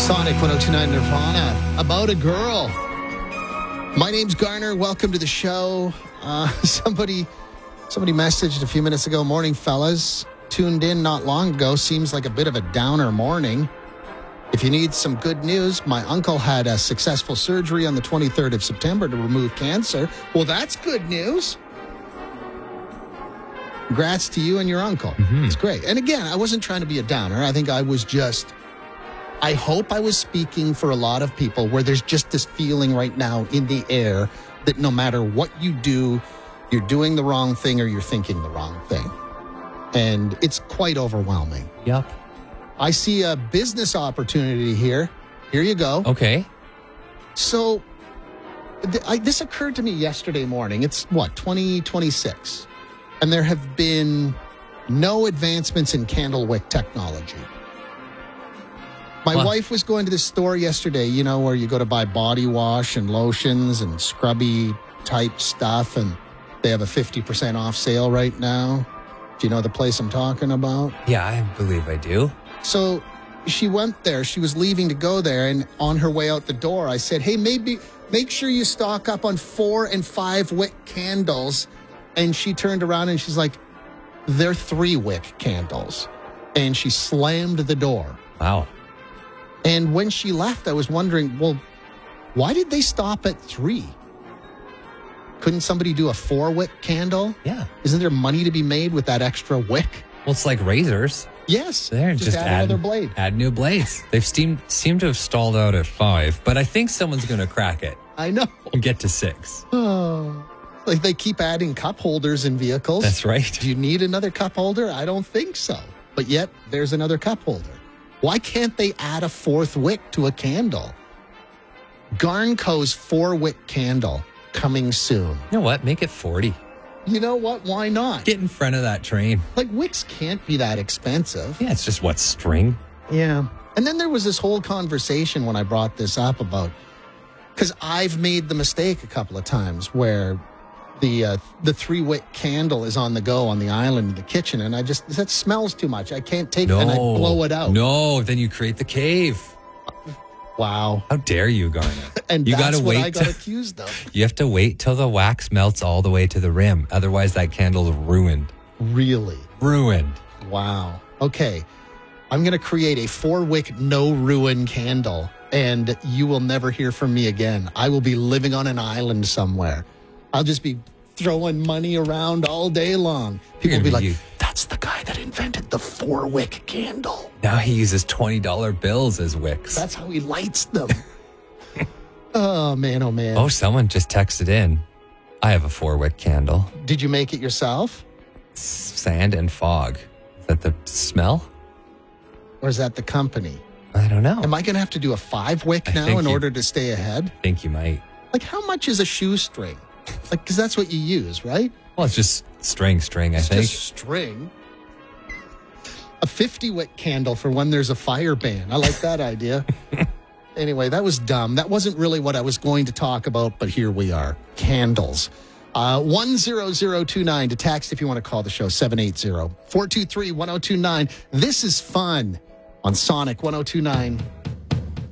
Sonic 102.9 Nirvana, About a Girl. My name's Garner. Welcome to the show. Somebody messaged a few minutes ago, morning fellas. Tuned in not long ago. Seems like a bit of a downer morning. If you need some good news, my uncle had a successful surgery on the 23rd of September to remove cancer. Well, that's good news. Congrats to you and your uncle. Mm-hmm. It's great. And again, I wasn't trying to be a downer. I think I hope I was speaking for a lot of people where there's just this feeling right now in the air that no matter what you do, you're doing the wrong thing or you're thinking the wrong thing. And it's quite overwhelming. Yep. I see a business opportunity here. Here you go. Okay. So this occurred to me yesterday morning. It's 2026. And there have been no advancements in candle wick technology. My wife was going to the store yesterday, where you go to buy body wash and lotions and scrubby type stuff. And they have a 50% off sale right now. Do you know the place I'm talking about? Yeah, I believe I do. So she went there. She was leaving to go there. And on her way out the door, I said, hey, make sure you stock up on 4 and 5 wick candles. And she turned around and she's like, they're 3 wick candles. And she slammed the door. Wow. And when she left, I was wondering, well, why did they stop at 3? Couldn't somebody do a 4 wick candle? Yeah. Isn't there money to be made with that extra wick? Well, it's like razors. Yes. There, just add another blade. Add new blades. They've seem to have stalled out at 5, but I think someone's going to crack it. I know. And get to 6. Oh. Like they keep adding cup holders in vehicles. That's right. Do you need another cup holder? I don't think so. But yet, there's another cup holder. Why can't they add a 4th wick to a candle? Garnco's 4-wick candle coming soon. You know what? Make it 40. You know what? Why not? Get in front of that train. Like, wicks can't be that expensive. Yeah, it's just what, string? Yeah. And then there was this whole conversation when I brought this up about, because I've made the mistake a couple of times where the 3-wick candle is on the go on the island in the kitchen, and that smells too much. I can't take it, and I blow it out. No, then you create the cave. Wow. How dare you, Garner? And you that's gotta what wait I got accused of. You have to wait till the wax melts all the way to the rim. Otherwise, that candle's ruined. Really? Ruined. Wow. Okay. I'm going to create a 4-wick no-ruin candle, and you will never hear from me again. I will be living on an island somewhere. I'll just be throwing money around all day long. People will be like, that's the guy that invented the 4-wick candle. Now he uses $20 bills as wicks. That's how he lights them. Oh, man, oh, man. Oh, someone just texted in. I have a 4-wick candle. Did you make it yourself? Sand and fog. Is that the smell? Or is that the company? I don't know. Am I going to have to do a 5-wick now in order to stay ahead? I think you might. Like, how much is a shoestring? Like, because that's what you use, right? Well, it's just string, I think. It's just string. A 50-wick candle for when there's a fire ban. I like that idea. Anyway, that was dumb. That wasn't really what I was going to talk about, but here we are. Candles. 10029 to text if you want to call the show, 780-423-1029. This is fun on Sonic 102.9